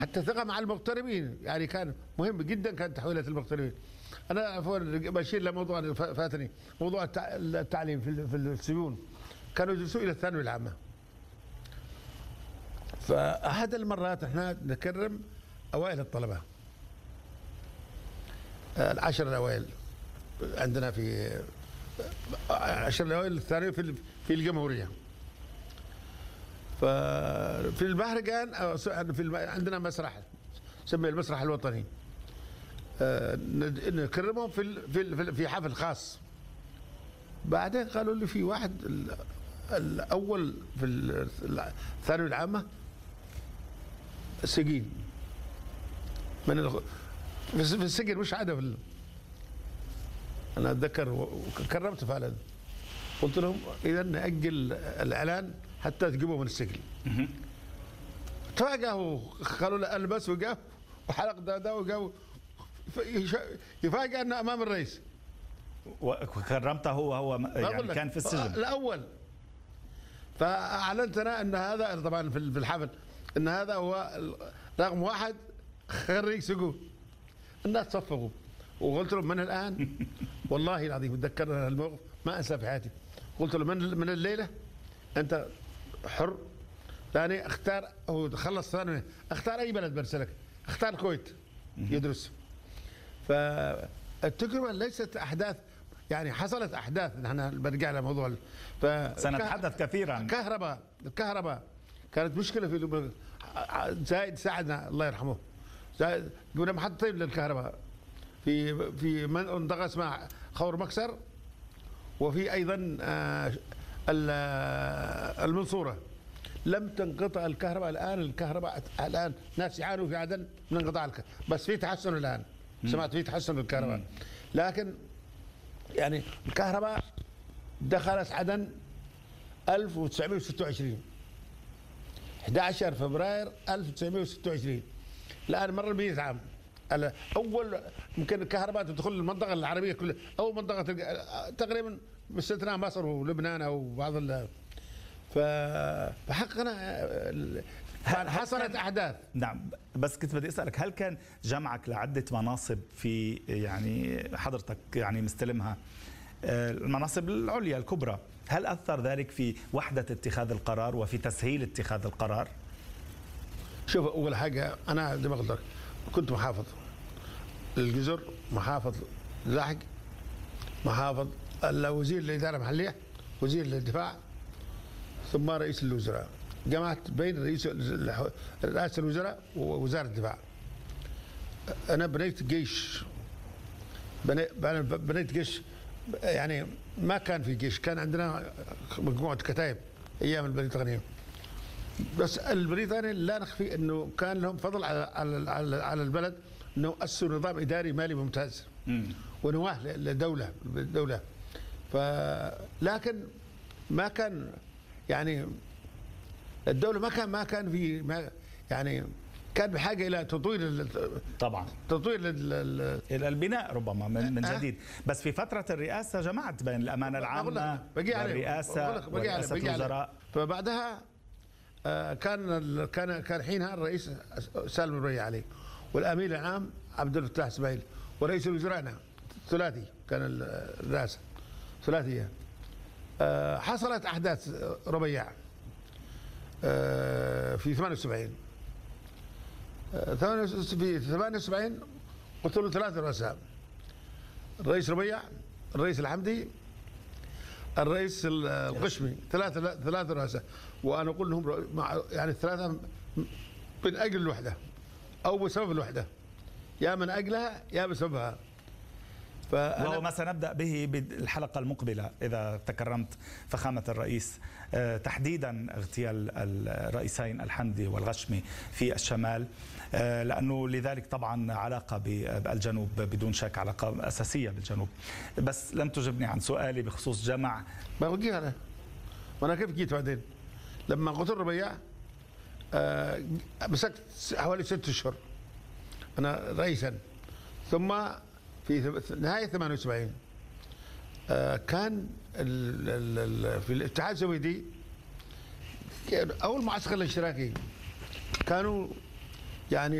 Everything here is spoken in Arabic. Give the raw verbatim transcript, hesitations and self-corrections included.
حتى الثقة مع المغتربين، يعني كان مهم جدا كانت تحويلات المغتربين. أنا عفوا بشير لموضوع فاتني، موضوع التعليم في في السجون. كانوا يدرسوا إلى الثانوية العامة. فأحد المرات احنا نكرم أوائل الطلبة، العشر الأوائل عندنا في عشر الأوائل الثانوية في في الجمهورية. ففي البهرجان في عندنا مسرح سمي المسرح الوطني، نكرمهم في في في حفل خاص. بعدين قالوا لي في واحد الاول في الثانويه العامه سجين من في السجن، مش عاده في انا اتذكر وكرمت فعلا. قلت لهم اذا ناجل الاعلان حتى تجيبوه من السجن. تفاجئوا، قالوا له البس وقف وحلق ده وقف، يفاجئ انه امام الرئيس. وكرمته وهو يعني كان في السجن الاول. فاعلنت انا ان هذا طبعا في الحفل ان هذا هو رقم واحد خريج سجون. الناس صفقوا، وقلت لهم من الان والله العظيم اتذكر الموقف ما انسى في حياتي. قلت له من من الليله انت حر، ثاني اختار هو خلص ثانوي اختار اي بلد برسلك، اختار الكويت يدرس. فالتجربه ليست احداث، يعني حصلت احداث. نحن برجع لموضوع ف سنتحدث كثيرا. الكهرباء الكهرباء كانت مشكله في زايد ساعدنا الله يرحمه. زايد قلنا محطتين للكهرباء في في منطقه اسمها خور مكسر، وفي ايضا المنصوره. لم تنقطع الكهرباء الان، الكهرباء الان ناس يعانوا في عدن من انقطاع الكهرباء، بس في تحسن الان. سمعت في تحسن بالكهرباء، لكن يعني الكهرباء دخلت عدن ألف وتسعمئة وستة وعشرين أحد عشر فبراير ألف وتسعمئة وستة وعشرين. الان مر مئة عام. اول يمكن الكهرباء تدخل المنطقه العربيه كلها، او منطقه تقريبا باستثناء مصر ولبنان او بعض ال فحقنا حصلت احداث. نعم، بس كنت بدي اسالك، هل كان جمعك لعده مناصب في يعني حضرتك يعني مستلمها المناصب العليا الكبرى، هل اثر ذلك في وحده اتخاذ القرار وفي تسهيل اتخاذ القرار؟ شوف، اول حاجه انا زي ما قلت لك كنت محافظ للجزر، محافظ للحج، محافظ وزير الاداره المحليه، وزير للدفاع، ثم رئيس الوزراء. جمعت بين رئيس رئاسة الوزراء ووزارة الدفاع. أنا بنيت جيش، بنيت جيش، يعني ما كان في جيش، كان عندنا مجموعة كتائب أيام البريطانيين. بس البريطاني لا نخفي أنه كان لهم فضل على على على البلد، أنه أسسوا نظام إداري مالي ممتاز ونواه للدولة الدولة. ف لكن ما كان يعني الدولة ما كان ما كان في ما يعني كان بحاجة إلى تطوير طبعا تطوير إلى البناء ربما من, من جديد. بس في فترة الرئاسة جمعت بين الأمانة العامة والرئاسة ورئاسة الوزراء. فبعدها كان كان كان حينها الرئيس سالم الربيع علي، والأمين العام عبد الفتاح اسماعيل، ورئيس الوزراء ثلاثي كان الرئاسة ثلاثية. حصلت أحداث ربيع في ثمانية وسبعين. في ثمانية وسبعين قلت له ثلاثة رؤساء: الرئيس ربيع، الرئيس الحمدي، الرئيس القشمي. ثلاثة ثلاثة رؤساء، وأنا أقول لهم يعني الثلاثة من أجل الوحدة أو بسبب الوحدة، يا من أجلها يا بسببها. وهو ما سنبدأ به بالحلقة المقبلة إذا تكرمت فخامة الرئيس، تحديدا اغتيال الرئيسين الحمدي والغشمي في الشمال، لأنه لذلك طبعا علاقة بالجنوب بدون شك، علاقة أساسية بالجنوب. بس لم تجبني عن سؤالي بخصوص جمع. ما بقي أنا وأنا كيف جيت بعدين لما قلت الربيع مسكت حوالي ست أشهر أنا رئيسا، ثم في نهاية ثمانية وسبعين كان في الاتحاد السوفيتي أو المعسكر الاشتراكي كانوا يعني